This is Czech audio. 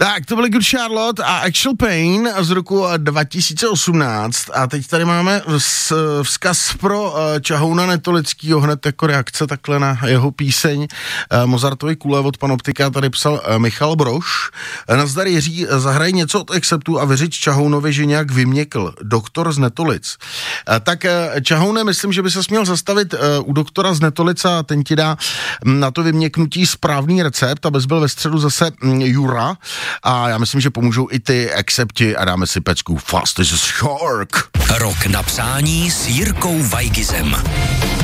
Tak, to byly Good Charlotte a Actual Pain z roku 2018 a teď tady máme vzkaz pro Čahouna Netolickýho, hned jako reakce takhle na jeho píseň Mozartovy kule od Panoptika, tady psal Michal Brož. Nazdar Jiří, zahraj něco od Acceptu a vyřiď Čahounovi, že nějak vyměkl. Doktor z Netolic. Tak Čahoune, myslím, že by se měl zastavit u doktora z Netolic a ten ti dá na to vyměknutí správný recept, abys byl ve středu zase Jura. A já myslím, že pomůžou i ty Accepti a dáme si pecku Fast as a Shark. Rok na přání s Jirkou Weigizem.